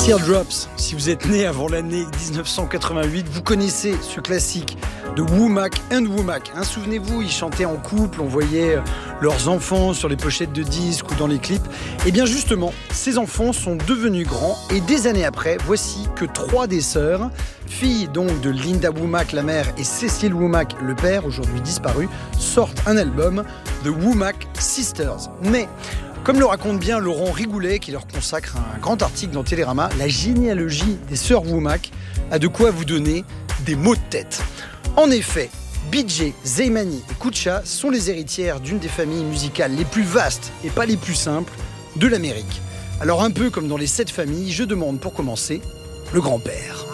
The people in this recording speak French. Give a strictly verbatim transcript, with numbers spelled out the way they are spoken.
Teardrops, si vous êtes né avant l'année dix-neuf cent quatre-vingt-huit, vous connaissez ce classique de Womack and Womack. Hein, souvenez-vous, ils chantaient en couple, on voyait leurs enfants sur les pochettes de disques ou dans les clips. Et bien justement, ces enfants sont devenus grands et des années après, voici que trois des sœurs, filles donc de Linda Womack, la mère, et Cecil Womack, le père, aujourd'hui disparu, sortent un album, The Womack Sisters. Mais comme le raconte bien Laurent Rigoulet, qui leur consacre un grand article dans Télérama, la généalogie des sœurs Womack a de quoi vous donner des maux de tête. En effet, Bee Gee, Zaymani et Kucha sont les héritières d'une des familles musicales les plus vastes et pas les plus simples de l'Amérique. Alors un peu comme dans les sept familles, je demande pour commencer le grand-père.